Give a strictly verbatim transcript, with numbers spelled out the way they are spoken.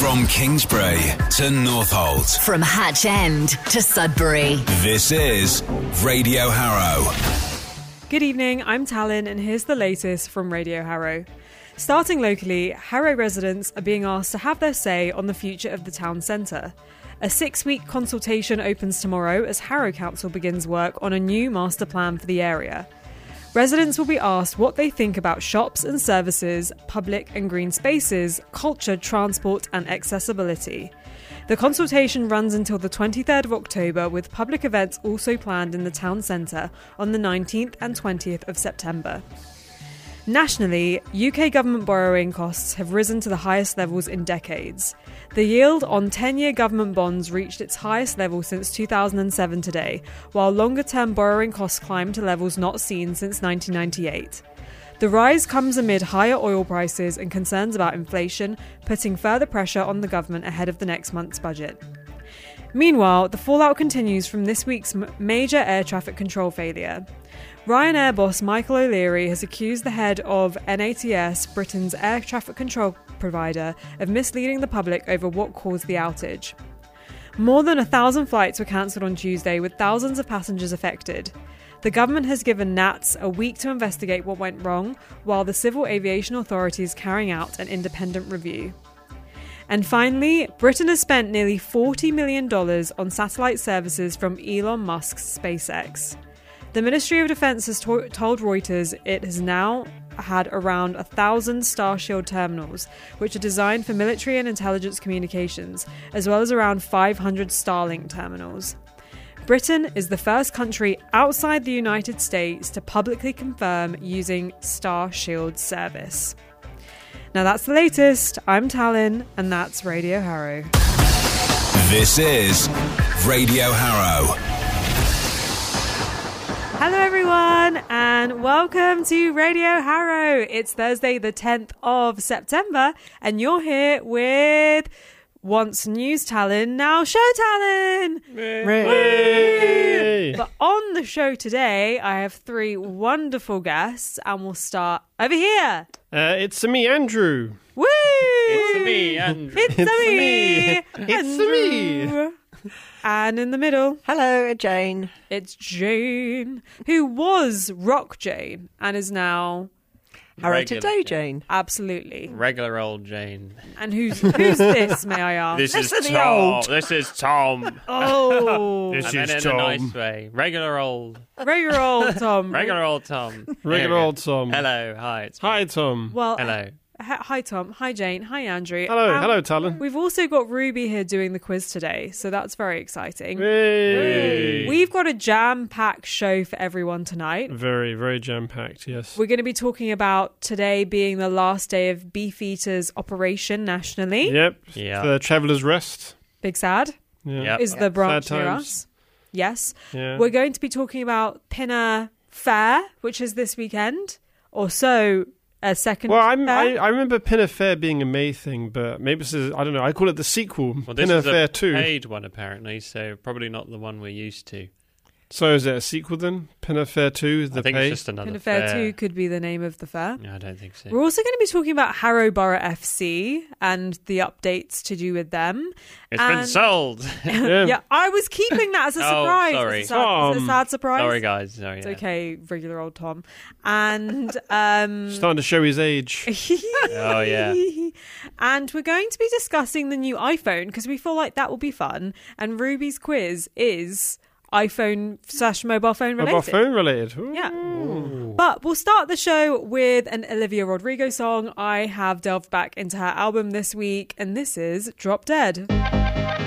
From Kingsbury to Northolt. From Hatch End to Sudbury. This is Radio Harrow. Good evening, I'm Talon, and here's the latest from Radio Harrow. Starting locally, Harrow residents are being asked to have their say on the future of the town centre. A six-week consultation opens tomorrow as Harrow Council begins work on a new master plan for the area. Residents will be asked what they think about shops and services, public and green spaces, culture, transport and accessibility. The consultation runs until the twenty-third of October, with public events also planned in the town centre on the nineteenth and twentieth of September. Nationally, U K government borrowing costs have risen to the highest levels in decades. The yield on ten-year government bonds reached its highest level since two thousand seven today, while longer-term borrowing costs climbed to levels not seen since nineteen ninety-eight. The rise comes amid higher oil prices and concerns about inflation, putting further pressure on the government ahead of the next month's budget. Meanwhile, the fallout continues from this week's m- major air traffic control failure. Ryanair boss Michael O'Leary has accused the head of N A T S, Britain's air traffic control provider, of misleading the public over what caused the outage. More than a thousand flights were cancelled on Tuesday, with thousands of passengers affected. The government has given N A T S a week to investigate what went wrong, while the Civil Aviation Authority is carrying out an independent review. And finally, Britain has spent nearly forty million dollars on satellite services from Elon Musk's SpaceX. The Ministry of Defence has to- told Reuters it has now had around a thousand Starshield terminals, which are designed for military and intelligence communications, as well as around five hundred Starlink terminals. Britain is the first country outside the United States to publicly confirm using Starshield service. Now that's the latest. I'm Talon, and that's Radio Harrow. This is Radio Harrow. Hello everyone, and welcome to Radio Harrow. It's Thursday the tenth of September, and you're here with once News Talon, now Show Talon. Hooray! But on the show today, I have three wonderful guests, and we'll start over here. Uh, it's me, Andrew. Woo! It's me, Andrew. It's, It's me, me. It's me. Andrew. And in the middle, hello, Jane. it's Jane, who was Rock Jane and is now Harrow Regular Today, Jane. Jane. absolutely. Regular old Jane. And who's who's this, may I ask? This Listen is to the Tom. old. This is Tom. Oh, This and then is in Tom. a nice way. Regular old. regular old Tom. Regular old Tom. Regular There we go. old Tom. Hello. Hi. It's me. Hi, Tom. Well, Hello. h- hi Tom, hi Jane, hi Andrew. Hello, Um, hello, Talon. We've also got Ruby here doing the quiz today, so that's very exciting. Hey. We've got a jam-packed show for everyone tonight. Very, very jam-packed, yes. We're going to be talking about today being the last day of Beefeater's operation nationally. Yep. Yeah. The Traveller's Rest. Big Sad Yeah. Yep. is the branch Sad near times. us. Yes. Yeah. We're going to be talking about Pinner Fair, which is this weekend, or so a second Well, I'm, fair. I, I remember Pinner Fair being a May thing, but maybe this is, I don't know, I call it the sequel, Well, this Pinner is Fair a two. paid one apparently, so probably not the one we're used to. So is it a sequel then? Pinner Fair two, the I think pay? it's just another Pinner Fair fair. two could be the name of the fair. No, I don't think so. We're also going to be talking about Harrow Borough F C and the updates to do with them. It's been And- sold. Yeah. Yeah, I was keeping that as a Oh, surprise. sorry. It's a sad, it's a Tom. sad surprise. Sorry, guys. Sorry. It's yeah. okay, regular old Tom. And um Starting to show his age. Oh, yeah. And we're going to be discussing the new iPhone because we feel like that will be fun. And Ruby's quiz is iPhone slash mobile phone related. Mobile phone related. Ooh. Yeah. But we'll start the show with an Olivia Rodrigo song. I have delved back into her album this week, and this is Drop Dead.